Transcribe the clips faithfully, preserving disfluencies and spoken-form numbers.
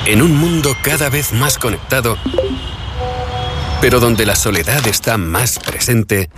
En un mundo cada vez más conectado, pero donde la soledad está más presente,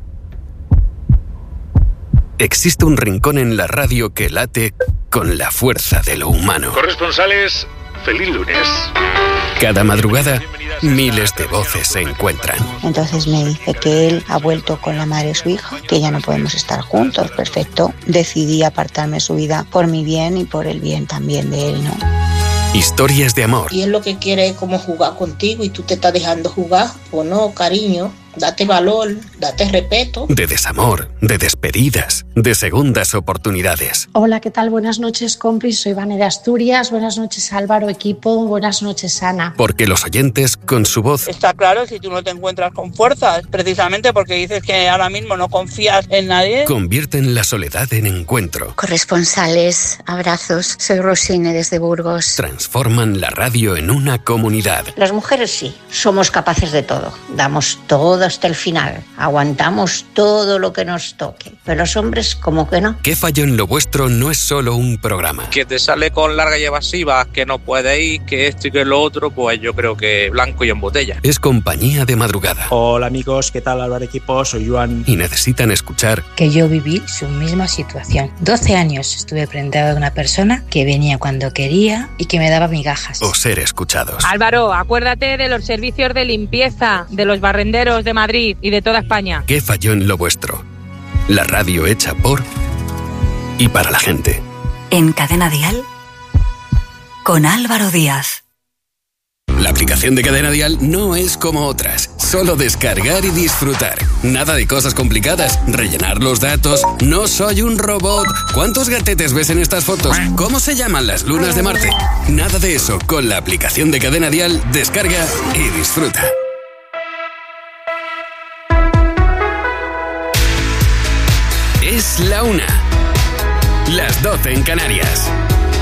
existe un rincón en la radio que late con la fuerza de lo humano. Corresponsales, feliz lunes. Cada madrugada, miles de voces se encuentran. Entonces me dice que él ha vuelto con la madre de su hija, que ya no podemos estar juntos. Perfecto. Decidí apartarme de su vida por mi bien y por el bien también de él, ¿no? Historias de amor. Y él lo que quiere es como jugar contigo y tú te estás dejando jugar. Pues no, cariño, date valor, date respeto. De desamor, de despedidas, de segundas oportunidades. Hola, ¿qué tal? Buenas noches, compis. Soy Vane de Asturias. Buenas noches, Álvaro, equipo. Buenas noches, Ana. Porque los oyentes, con su voz... Está claro, si tú no te encuentras con fuerzas, precisamente porque dices que ahora mismo no confías en nadie. Convierten la soledad en encuentro. Corresponsales, abrazos. Soy Rosine desde Burgos. Transforman la radio en una comunidad. Las mujeres sí, somos capaces de todo. Damos todo hasta el final. Aguantamos todo lo que nos toque. Pero los hombres, como que no. ¿Qué falló en lo vuestro? No es solo un programa. Que te sale con larga y evasiva, que no puede ir, que esto y que lo otro, pues yo creo que blanco y en botella. Es compañía de madrugada. Hola amigos, ¿qué tal? Álvaro equipo, soy Joan. Y necesitan escuchar. Que yo viví su misma situación. doce años estuve prendada de una persona que venía cuando quería y que me daba migajas. O ser escuchados. Álvaro, acuérdate de los servicios de limpieza, de los barrenderos de Madrid y de toda España. ¿Qué falló en lo vuestro? La radio hecha por y para la gente. En Cadena Dial, con Álvaro Díaz. La aplicación de Cadena Dial no es como otras. Solo descargar y disfrutar. Nada de cosas complicadas. Rellenar los datos. No soy un robot. ¿Cuántos gatetes ves en estas fotos? ¿Cómo se llaman las lunas de Marte? Nada de eso. Con la aplicación de Cadena Dial, descarga y disfruta. Es la una. Las doce en Canarias.